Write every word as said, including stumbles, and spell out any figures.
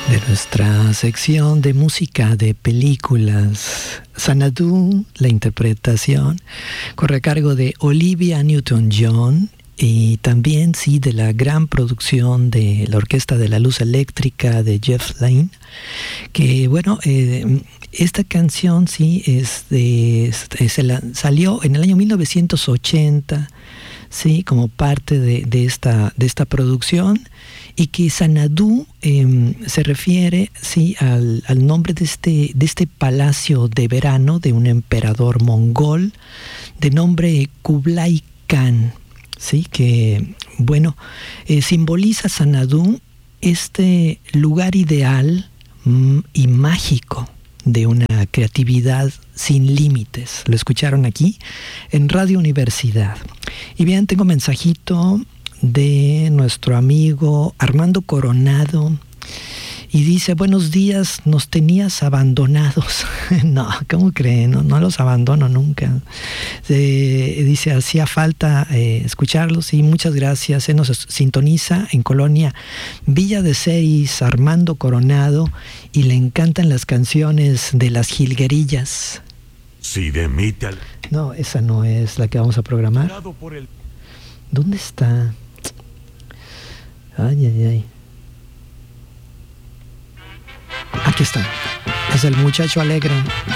de nuestra sección de música de películas. Xanadu, la interpretación, corre a cargo de Olivia Newton-John y también, sí, de la gran producción de la Orquesta de la Luz Eléctrica de Jeff Lynne, que, bueno, eh, esta canción, sí, es de, se la, salió en el año mil novecientos ochenta, sí, como parte de, de, esta, de esta producción, y que Xanadu eh, se refiere, sí, al, al nombre de este, de este palacio de verano de un emperador mongol de nombre Kublai Khan, sí, que, bueno, eh, simboliza Xanadu este lugar ideal mm, y mágico de una creatividad sin límites. Lo escucharon aquí en Radio Universidad. Y bien, tengo mensajito de nuestro amigo Armando Coronado y dice: buenos días, nos tenías abandonados. No, ¿cómo creen? No, no los abandono nunca. Eh, dice, hacía falta eh, escucharlos y muchas gracias. Se nos sintoniza en Colonia Villa de Ceris, Armando Coronado, y le encantan las canciones de las jilguerillas. Sí, de mí te al... No, esa no es la que vamos a programar. ¿Dónde está? Ay, ay, ay. Aquí está. Es el muchacho alegre.